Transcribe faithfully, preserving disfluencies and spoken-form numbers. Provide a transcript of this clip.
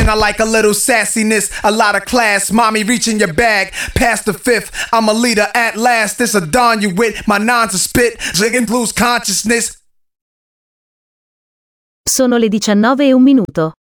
I like a little sassiness, a lot of class. Mommy, reach in your bag, past the fifth. I'm a leader at last. This a dawn you with. My nines a spit, jigging blues consciousness. Sono le diciannove e un minuto.